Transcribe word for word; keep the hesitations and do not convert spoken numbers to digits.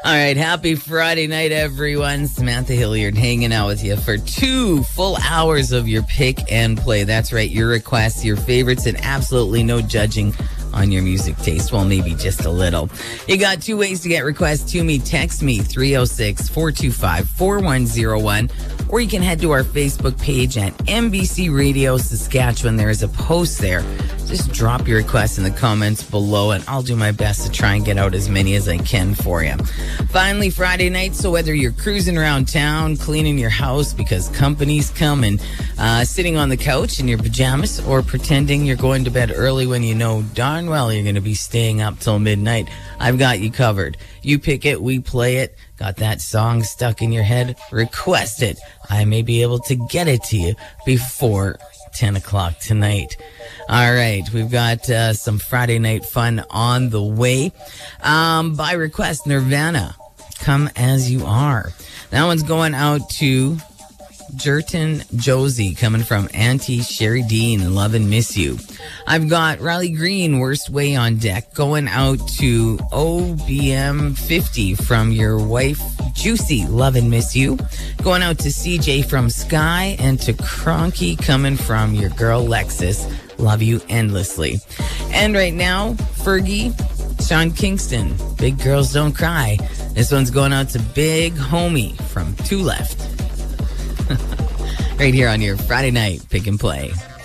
All right, happy Friday night, everyone. Samantha Hilliard hanging out with you for two full hours of your pick and play. That's right, your requests, your favorites, and absolutely no judging on your music taste. Well, maybe just a little. You got two ways to get requests to me. Text me three oh six, four two five, four one oh one, or you can head to our Facebook page at M B C Radio Saskatchewan. There is a post there. Just drop your requests in the comments below, and I'll do my best to try and get out as many as I can for you. Finally, Friday night, so whether you're cruising around town, cleaning your house because company's coming, uh, sitting on the couch in your pajamas, or pretending you're going to bed early when you know darn well you're going to be staying up till midnight, I've got you covered. You pick it, we play it. Got that song stuck in your head? Request it. I may be able to get it to you before ten o'clock tonight. All right, we've got uh, some Friday night fun on the way. Um, by request, Nirvana, Come As You Are. That one's going out to Jerton Josie, coming from Auntie Sherry Dean, Love and Miss You. I've got Riley Green, Worst Way on deck, going out to O B M fifty from your wife Juicy, Love and Miss You. Going out to C J from Sky, and to Cronky, coming from your girl Lexus, Love You Endlessly. And right now, Fergie, Sean Kingston, Big Girls Don't Cry. This one's going out to Big Homie from Two Left. Right here on your Friday night pick and play.